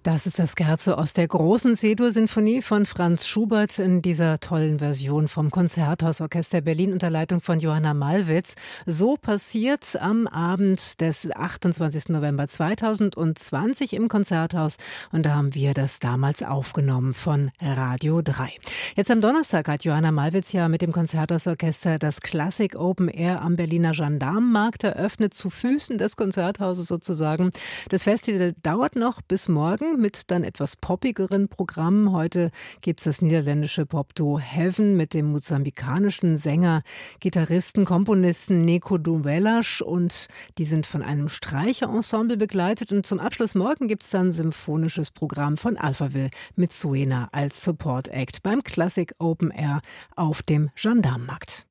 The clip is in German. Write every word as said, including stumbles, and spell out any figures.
Das ist das Scherzo aus der großen C-Dur-Sinfonie von Franz Schubert in dieser tollen Version vom Konzerthausorchester Berlin unter Leitung von Johanna Malwitz. So passiert am Abend des achtundzwanzigsten November zweitausendzwanzig im Konzerthaus. Und da haben wir das damals aufgenommen von Radio drei. Jetzt am Donnerstag hat Johanna Malwitz ja mit dem Konzerthausorchester das Klassik Open Air am Berliner Gendarmenmarkt eröffnet, zu Füßen des Konzerthauses sozusagen. Das Festival dauert noch bis morgen mit dann etwas poppigeren Programmen. Heute gibt es das niederländische Popduo Heaven mit dem mosambikanischen Sänger, Gitarristen, Komponisten Neko Duvelas, und die sind von einem Streicherensemble begleitet. Und zum Abschluss morgen gibt es dann ein symphonisches Programm von Alphaville mit Suena als Support Act beim Classic Open Air auf dem Gendarmenmarkt.